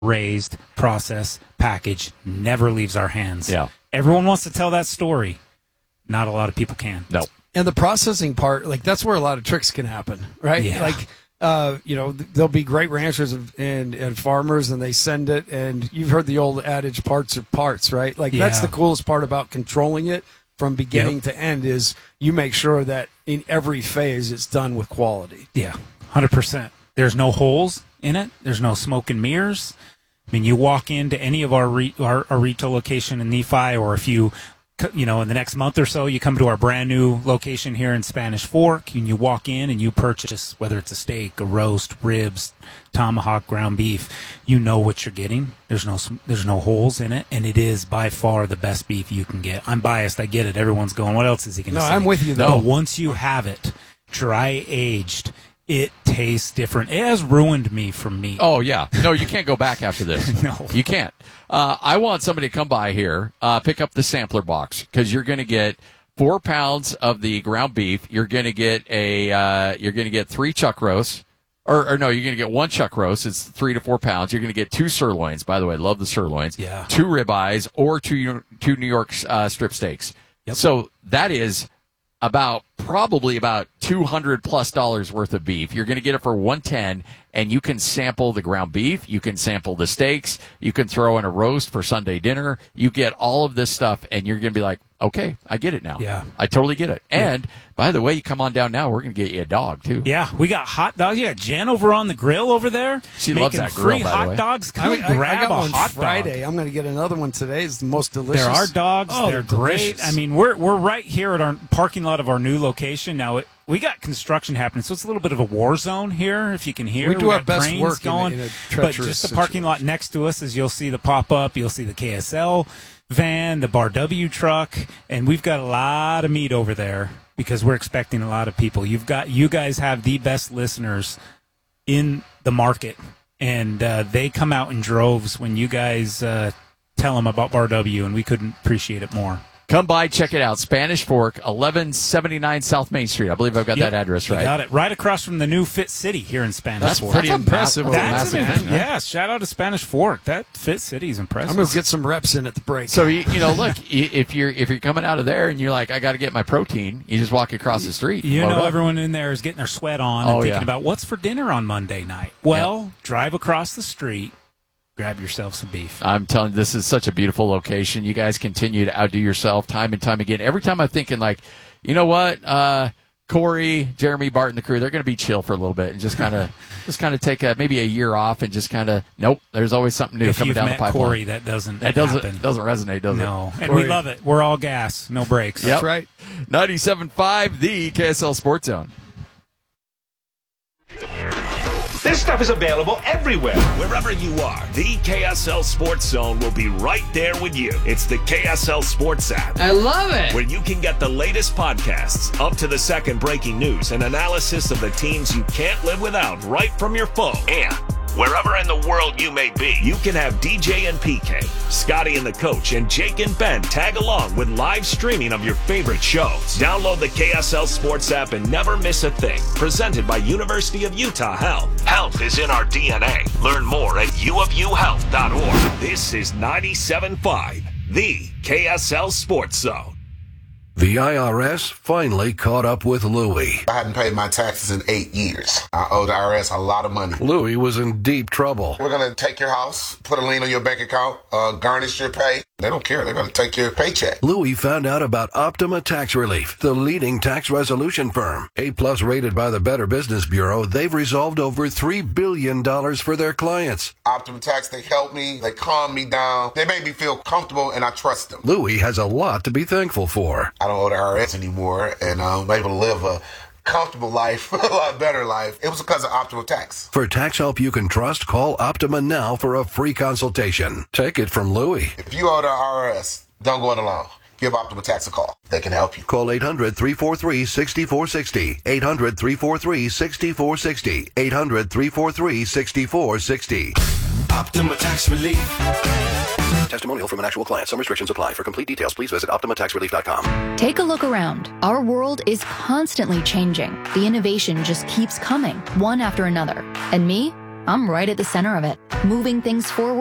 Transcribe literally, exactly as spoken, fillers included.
raised, processed, packaged, never leaves our hands. Yeah. Everyone wants to tell that story. Not a lot of people can. No. And the processing part, like, that's where a lot of tricks can happen, right? Yeah. Like, uh, you know, there'll be great ranchers and, and farmers, and they send it, and you've heard the old adage, parts are parts, right? Like, Yeah. that's the coolest part about controlling it from beginning Yep. to end is you make sure that in every phase it's done with quality. Yeah, one hundred percent. There's no holes in it. There's no smoke and mirrors. I mean, you walk into any of our, re- our, our retail location in Nephi, or if you, you know, in the next month or so, you come to our brand new location here in Spanish Fork, and you walk in and you purchase, whether it's a steak, a roast, ribs, tomahawk, ground beef, you know what you're getting. There's no there's no holes in it, and it is by far the best beef you can get. I'm biased, I get it. Everyone's going, what else is he going to No, say? I'm with you, though. But once you have it, dry aged, it tastes different. It has ruined me from meat. Oh, yeah. No, you can't go back after this. No. You can't. Uh, I want somebody to come by here, uh, pick up the sampler box, because you're going to get four pounds of the ground beef. You're going to get a, uh, you're going to get three chuck roasts. Or, or no, you're going to get one chuck roast. It's three to four pounds. You're going to get two sirloins. By the way, love the sirloins. Yeah. Two ribeyes or two, two New York uh, strip steaks. Yep. So that is about probably about two hundred plus dollars worth of beef. You're going to get it for one ten, and you can sample the ground beef. You can sample the steaks. You can throw in a roast for Sunday dinner. You get all of this stuff, and you're going to be like, okay, I get it now. Yeah. I totally get it. And by the way, you come on down now, we're going to get you a dog too. Yeah, we got hot dogs. Yeah, Jen over on the grill over there. She making loves that grill, free by the hot way. dogs. I, Come I, I grab got a one hot Friday. dog. I'm going to get another one today. It's the most delicious. There are dogs. Oh, they're they're great. delicious. I mean, we're we're right here at our parking lot of our new location now. It, we got construction happening, so it's a little bit of a war zone here. If you can hear, We do our got best cranes work in a- going. in a but treacherous just the parking lot next to us, is you'll see the pop up. You'll see the K S L van, the Bar W truck, and we've got a lot of meat over there because we're expecting a lot of people. You've got you guys have the best listeners in the market, and uh, they come out in droves when you guys uh, tell them about Bar W, and we couldn't appreciate it more. Come by, check it out. Spanish Fork, eleven seventy-nine South Main Street. I believe I've got Yep, that address you right. got it. Right across from the new Fit City here in Spanish That's Fork. pretty That's impressive. impressive. That's an Massive, imp- yeah, shout out to Spanish Fork. That Fit City is impressive. I'm going to get some reps in at the break. So you, you know, look, y- if you're if you're coming out of there and you're like, I got to get my protein, you just walk across the street. You Load know, up. everyone in there is getting their sweat on Oh, and thinking yeah. about what's for dinner on Monday night. Well, drive across the street, grab yourself some beef. I'm telling you, this is such a beautiful location. You guys continue to outdo yourself time and time again. Every time I'm thinking, like, you know what, uh, Corey, Jeremy, Barton, the crew, they're going to be chill for a little bit and just kind of, just kind of take a, maybe a year off and just kind of, nope. There's always something new If coming you've down met the pipeline. Corey, that doesn't that doesn't happen. doesn't resonate, does it? No, and Corey- we love it. We're all gas, no brakes. Yep. That's right. ninety-seven point five, the K S L Sports Zone. This stuff is available everywhere. Wherever you are, the K S L Sports Zone will be right there with you. It's the K S L Sports app, I love it. where you can get the latest podcasts, up to the second breaking news, and analysis of the teams you can't live without right from your phone. And wherever in the world you may be, you can have D J and P K, Scotty and the Coach, and Jake and Ben tag along with live streaming of your favorite shows. Download the K S L Sports app and never miss a thing. Presented by University of Utah Health. Health is in our D N A. Learn more at u of u health dot org. This is ninety-seven point five, the K S L Sports Zone. The I R S finally caught up with Louie. I hadn't paid my taxes in eight years. I owe the I R S a lot of money. Louie was in deep trouble. We're going to take your house, put a lien on your bank account, uh, garnish your pay. They don't care. They're going to take your paycheck. Louie found out about Optima Tax Relief, the leading tax resolution firm. A-plus rated by the Better Business Bureau, they've resolved over three billion dollars for their clients. Optima Tax, they help me. They calm me down. They make me feel comfortable, and I trust them. Louie has a lot to be thankful for. I don't owe the I R S anymore, and I'm able to live a comfortable life, a lot better life. It was because of Optima Tax. For tax help you can trust, call Optima now for a free consultation. Take it from Louie. If you owe the I R S, don't go it alone. Give Optima Tax a call. They can help you. Call eight hundred, three four three, six four six zero. eight hundred, three four three, six four six zero. eight hundred, three four three, six four six zero. Optima Tax Relief. Testimonial from an actual client. Some restrictions apply. For complete details, please visit optima tax relief dot com. Take a look around. Our world is constantly changing. The innovation just keeps coming, one after another. And me? I'm right at the center of it, moving things forward